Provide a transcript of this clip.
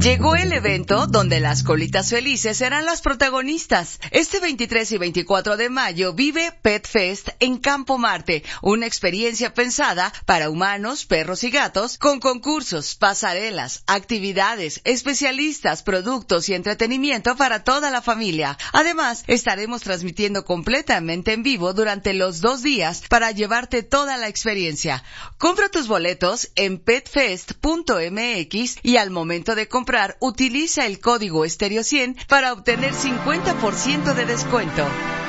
Llegó el evento donde las colitas felices serán las protagonistas. Este 23 y 24 de mayo vive Pet Fest en Campo Marte, una experiencia pensada para humanos, perros y gatos, con concursos, pasarelas, actividades, especialistas, productos y entretenimiento para toda la familia. Además, estaremos transmitiendo completamente en vivo durante los 2 días para llevarte toda la experiencia. Compra tus boletos en petfest.mx y al momento de comprar, utiliza el código Estéreo 100 para obtener 50% de descuento.